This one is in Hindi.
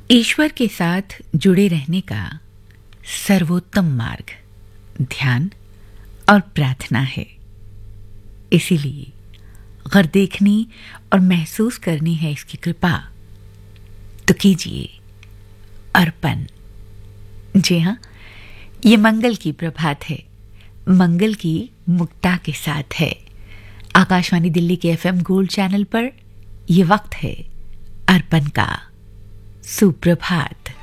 ईश्वर के साथ जुड़े रहने का सर्वोत्तम मार्ग ध्यान और प्रार्थना है। इसीलिए अगर देखनी और महसूस करनी है इसकी कृपा तो कीजिए अर्पण। जी हाँ, ये मंगल की प्रभात है, मंगल की मुक्ता के साथ है। आकाशवाणी दिल्ली के एफएम गोल्ड चैनल पर यह वक्त है अर्पण का। सुप्रभात।